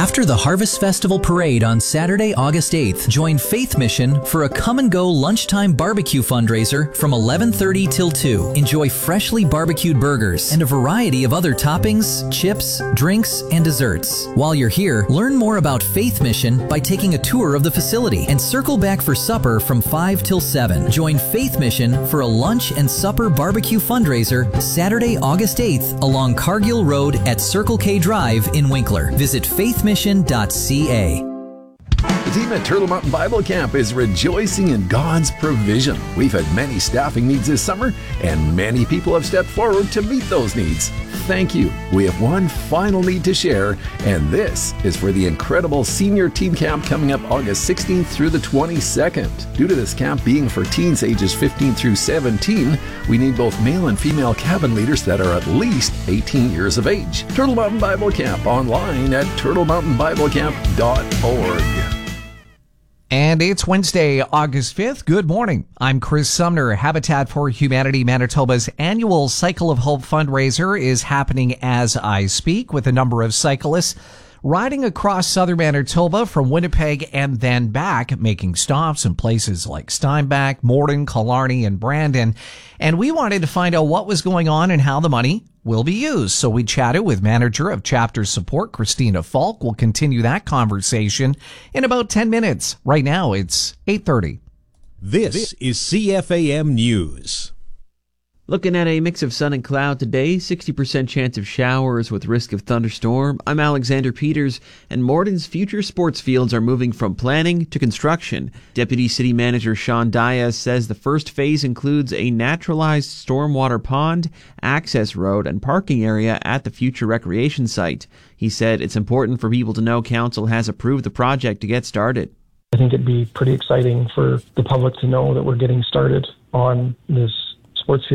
After the Harvest Festival Parade on Saturday, August 8th, join Faith Mission for a come-and-go lunchtime barbecue fundraiser from 11:30 till 2. Enjoy freshly barbecued burgers and a variety of other toppings, chips, drinks, and desserts. While you're here, learn more about Faith Mission by taking a tour of the facility and circle back for supper from 5 till 7. Join Faith Mission for a lunch and supper barbecue fundraiser Saturday, August 8th along Cargill Road at Circle K Drive in Winkler. Visit faithmission.ca. The team at Turtle Mountain Bible Camp is rejoicing in God's provision. We've had many staffing needs this summer, and many people have stepped forward to meet those needs. Thank you. We have one final need to share, and this is for the incredible senior teen camp coming up August 16th through the 22nd. Due to this camp being for teens ages 15 through 17, we need both male and female cabin leaders that are at least 18 years of age. Turtle Mountain Bible Camp online at turtlemountainbiblecamp.org. And it's Wednesday, August 5th. Good morning. I'm Chris Sumner. Habitat for Humanity Manitoba's annual Cycle of Hope fundraiser is happening as I speak, with a number of cyclists riding across southern Manitoba from Winnipeg and then back, making stops in places like Steinbach, Morden, Killarney, and Brandon. And we wanted to find out what was going on and how the money will be used. So we chatted with manager of chapter support, Christina Falk. We'll continue that conversation in about 10 minutes. Right now, it's 8:30. This is CFAM News. Looking at a mix of sun and cloud today, 60% chance of showers with risk of thunderstorm. I'm Alexander Peters, and Morden's future sports fields are moving from planning to construction. Deputy City Manager Sean Diaz says the first phase includes a naturalized stormwater pond, access road, and parking area at the future recreation site. He said it's important for people to know council has approved the project to get started. I think it'd be pretty exciting for the public to know that we're getting started on this sports field